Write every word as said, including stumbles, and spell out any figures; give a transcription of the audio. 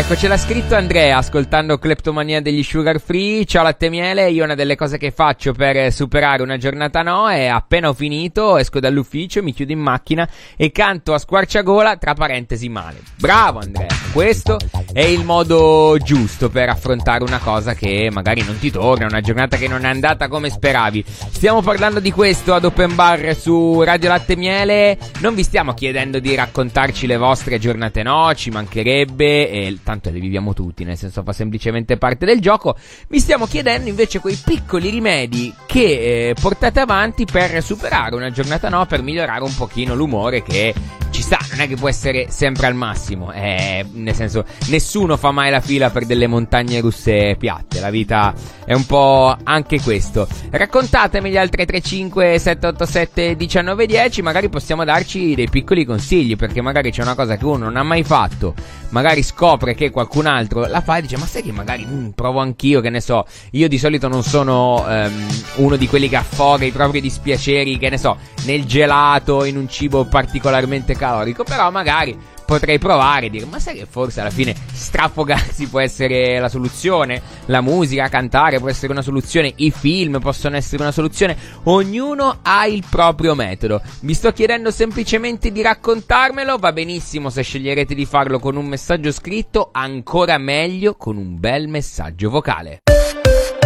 Ecco, ce l'ha scritto Andrea ascoltando Cleptomania degli Sugar Free. Ciao latte e miele, io una delle cose che faccio per superare una giornata no è appena ho finito, esco dall'ufficio, mi chiudo in macchina e canto a squarciagola, tra parentesi male. Bravo Andrea, questo è il modo giusto per affrontare una cosa che magari non ti torna, una giornata che non è andata come speravi. Stiamo parlando di questo ad Open Bar su Radio Latte e Miele. Non vi stiamo chiedendo di raccontarci le vostre giornate no, ci mancherebbe, e tanto le viviamo tutti, nel senso fa semplicemente parte del gioco. Vi stiamo chiedendo invece quei piccoli rimedi che eh, portate avanti per superare una giornata no, per migliorare un pochino l'umore che ci sta, non è che può essere sempre al massimo, eh, nel senso nessuno fa mai la fila per delle montagne russe piatte, la vita è un po' anche questo. Raccontatemi gli altri tre cinque sette otto sette uno nove uno zero, magari possiamo darci dei piccoli consigli, perché magari c'è una cosa che uno non ha mai fatto, magari scopre che qualcun altro la fa e dice ma sai che magari mm, provo anch'io, che ne so, io di solito non sono um, uno di quelli che affoga i propri dispiaceri, che ne so, nel gelato, in un cibo particolarmente calorico, però magari potrei provare e dire ma sai che forse alla fine strafogarsi può essere la soluzione, la musica, cantare può essere una soluzione, i film possono essere una soluzione, ognuno ha il proprio metodo. Vi sto chiedendo semplicemente di raccontarmelo, va benissimo se sceglierete di farlo con un messaggio scritto, ancora meglio con un bel messaggio vocale.